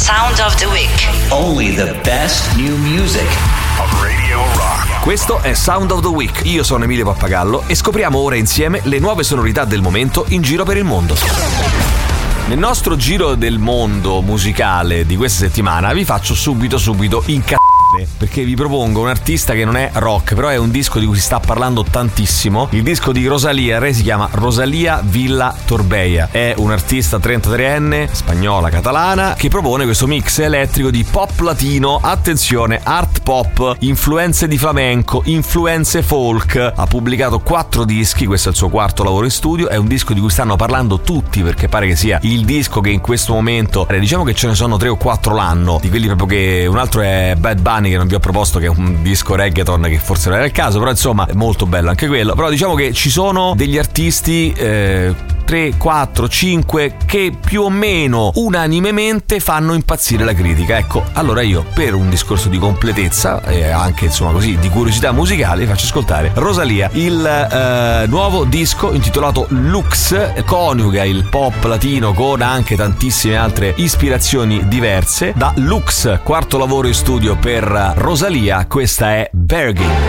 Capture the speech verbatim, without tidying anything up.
Sound of the Week. Only the best new music on Radio Rock. Questo è Sound of the Week. Io sono Emilio Pappagallo e scopriamo ora insieme le nuove sonorità del momento in giro per il mondo. Nel nostro giro del mondo musicale di questa settimana vi faccio subito subito incazzare, perché vi propongo un artista che non è rock, però è un disco di cui si sta parlando tantissimo. Il disco di Rosalía, lei si chiama Rosalía Villa Torbella. È un artista trentatreenne, spagnola catalana, che propone questo mix elettrico di pop latino, attenzione, art pop, influenze di flamenco, influenze folk. Ha pubblicato quattro dischi, questo è il suo quarto lavoro in studio. È un disco di cui stanno parlando tutti, perché pare che sia il disco che in questo momento, eh, diciamo che ce ne sono tre o quattro l'anno, di quelli proprio che un altro è Bad Bunny, che non vi ho proposto, che è un disco reggaeton che forse non era il caso, però insomma è molto bello anche quello. Però diciamo che ci sono degli artisti eh, tre, quattro, cinque che più o meno unanimemente fanno impazzire la critica. Ecco, allora io, per un discorso di completezza e eh, anche insomma così di curiosità musicale, vi faccio ascoltare Rosalía. Il eh, nuovo disco intitolato Lux coniuga il pop latino con anche tantissime altre ispirazioni diverse. Da Lux, quarto lavoro in studio per Rosalía, questa è Bergin.